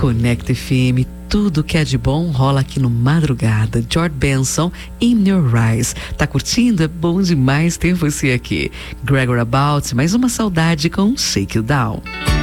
Conecta FM, tudo que é de bom rola aqui no Madrugada. George Benson, In Your Eyes. Tá curtindo? É bom demais ter você aqui. Gregor About, mais uma saudade com Shake You Down.